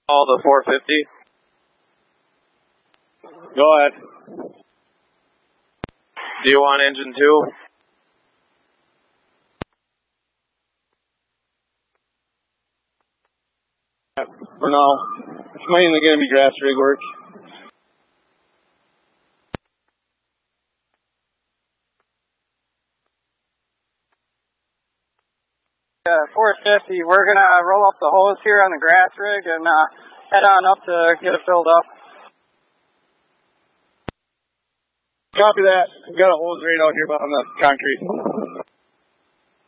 Call the 450. Go ahead. Do you want engine 2? For now, it's mainly going to be grass rig work. Yeah, 450, we're going to roll up the hose here on the grass rig and head on up to get it filled up. Copy that. We've got a hose right out here on the concrete.